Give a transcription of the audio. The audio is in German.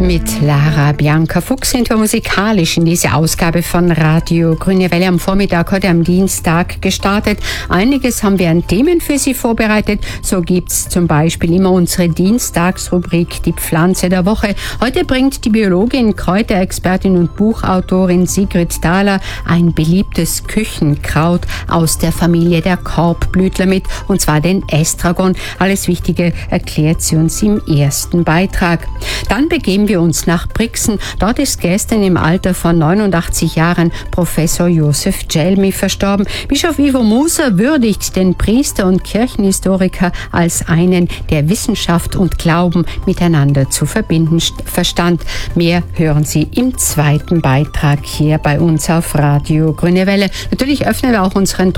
Mit Lara Bianca Fuchs sind wir musikalisch in diese Ausgabe von Radio Grüne Welle am Vormittag heute am Dienstag gestartet. Einiges haben wir an Themen für Sie vorbereitet. So gibt's zum Beispiel immer unsere Dienstagsrubrik Die Pflanze der Woche. Heute bringt die Biologin, Kräuterexpertin und Buchautorin Sigrid Thaler ein beliebtes Küchenkraut aus der Familie der Korbblütler mit, und zwar den Estragon. Alles Wichtige erklärt sie uns im ersten Beitrag. Dann begeben wir uns nach Brixen. Dort ist gestern im Alter von 89 Jahren Professor Josef Gelmi verstorben. Bischof Ivo Muser würdigt den Priester und Kirchenhistoriker als einen, der Wissenschaft und Glauben miteinander zu verbinden verstand. Mehr hören Sie im zweiten Beitrag hier bei uns auf Radio Grüne Welle. Natürlich öffnen wir auch unseren